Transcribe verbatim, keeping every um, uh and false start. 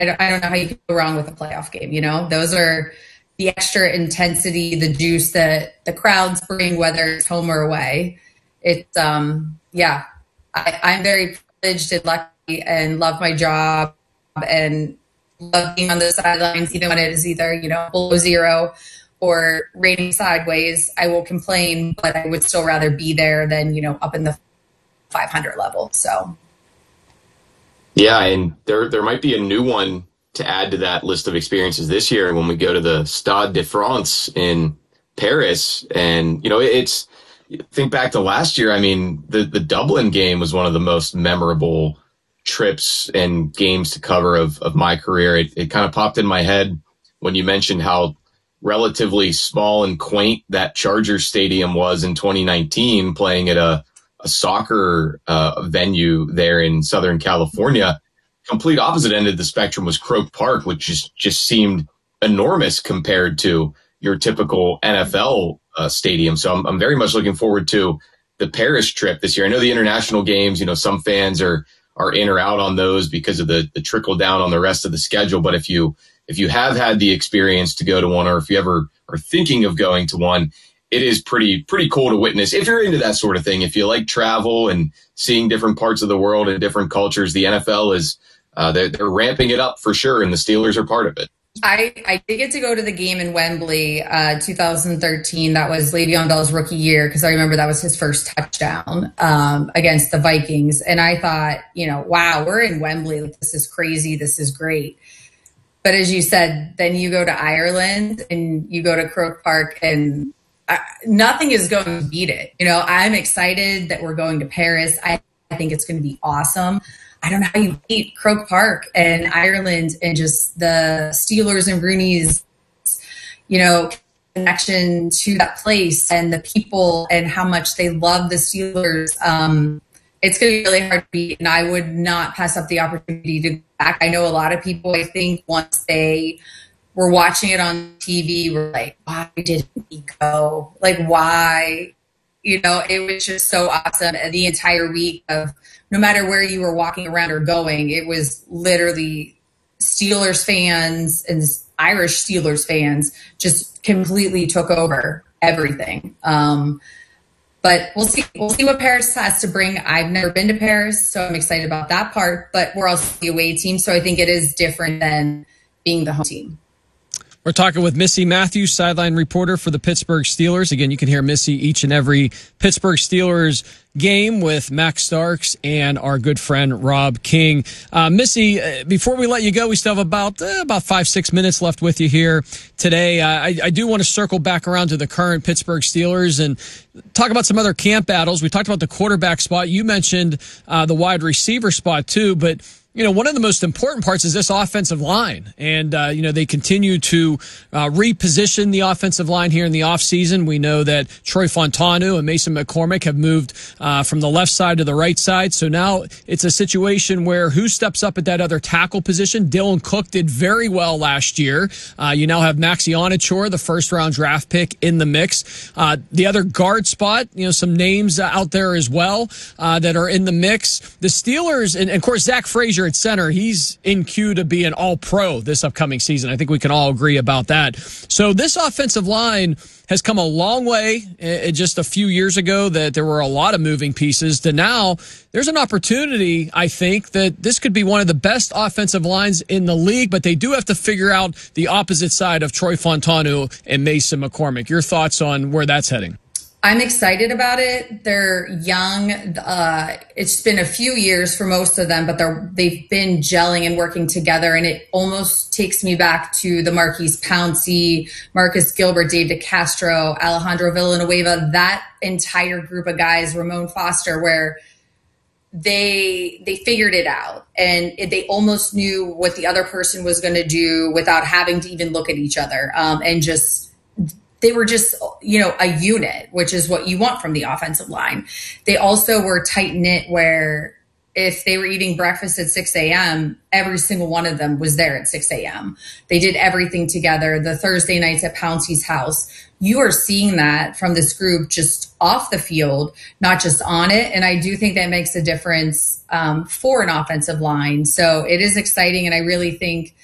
I don't, I don't know how you can go wrong with a playoff game. You know, those are the extra intensity, the juice that the crowds bring, whether it's home or away. It's, um, yeah, I, I'm very privileged and lucky and love my job and love being on the sidelines, even when it is either, you know, below zero or raining sideways. I will complain, but I would still rather be there than, you know, up in the five hundred level. So. Yeah, and there there might be a new one to add to that list of experiences this year when we go to the Stade de France in Paris. And, you know, it's, think back to last year. I mean, the, the Dublin game was one of the most memorable trips and games to cover of, of my career. It, it kind of popped in my head when you mentioned how relatively small and quaint that Chargers Stadium was in twenty nineteen, playing at a, a soccer uh, venue there in Southern California. Complete opposite end of the spectrum was Croke Park, which just, just seemed enormous compared to your typical N F L uh, stadium. So I'm, I'm very much looking forward to the Paris trip this year. I know the international games, you know, some fans are are in or out on those because of the, the trickle down on the rest of the schedule. But if you if you have had the experience to go to one, or if you ever are thinking of going to one, it is pretty pretty cool to witness. If you're into that sort of thing, if you like travel and seeing different parts of the world and different cultures, the N F L is uh, they're, they're ramping it up for sure, and the Steelers are part of it. I, I did get to go to the game in Wembley, uh, two thousand thirteen. That was Le'Veon Bell's rookie year, because I remember that was his first touchdown um, against the Vikings. And I thought, you know, wow, we're in Wembley. Like, this is crazy. This is great. But as you said, then you go to Ireland and you go to Croke Park, and I, nothing is going to beat it. You know, I'm excited that we're going to Paris. I, I think it's going to be awesome. I don't know how you beat Croke Park and Ireland, and just the Steelers and Rooney's, you know, connection to that place and the people and how much they love the Steelers. Um, it's going to be really hard to beat, and I would not pass up the opportunity to go back. I know a lot of people, I think, once they were watching it on T V, were like, why didn't we go? Like, why? You know, it was just so awesome. The entire week of, no matter where you were walking around or going, it was literally Steelers fans and Irish Steelers fans just completely took over everything. Um, but we'll see. We'll see what Paris has to bring. I've never been to Paris, so I'm excited about that part. But we're also the away team, so I think it is different than being the home team. We're talking with Missy Matthews, sideline reporter for the Pittsburgh Steelers. Again, you can hear Missy each and every Pittsburgh Steelers game with Max Starks and our good friend Rob King. Uh, Missy, before we let you go, we still have about uh, about five, six minutes left with you here today. Uh, I, I do want to circle back around to the current Pittsburgh Steelers and talk about some other camp battles. We talked about the quarterback spot. You mentioned uh, the wide receiver spot too, but you know, one of the most important parts is this offensive line. And, uh, you know, they continue to uh, reposition the offensive line here in the offseason. We know that Troy Fontanu and Mason McCormick have moved uh, from the left side to the right side. So now it's a situation where who steps up at that other tackle position? Dylan Cook did very well last year. Uh, you now have Maxi Onachor, the first-round draft pick, in the mix. Uh, the other guard spot, you know, some names out there as well uh, that are in the mix. The Steelers, and, and of course, Zach Frazier at center, he's in queue to be an all-pro this upcoming season. I think we can all agree about that. So this offensive line has come a long way. It, just a few years ago that there were a lot of moving pieces to now there's an opportunity, I think, that this could be one of the best offensive lines in the league, but they do have to figure out the opposite side of Troy Fontanu and Mason McCormick. Your thoughts on where that's heading? I'm excited about it. They're young. Uh, it's been a few years for most of them, but they're, they've been gelling and working together. And it almost takes me back to the Marquise Pouncey, Marcus Gilbert, Dave DeCastro, Alejandro Villanueva, that entire group of guys, Ramon Foster, where they they figured it out. And it, they almost knew what the other person was going to do without having to even look at each other. Um, and just They were just, you know, a unit, which is what you want from the offensive line. They also were tight knit where if they were eating breakfast at six a.m., every single one of them was there at six a.m. They did everything together. The Thursday nights at Pouncey's house, you are seeing that from this group just off the field, not just on it. And I do think that makes a difference um, for an offensive line. So it is exciting. And I really think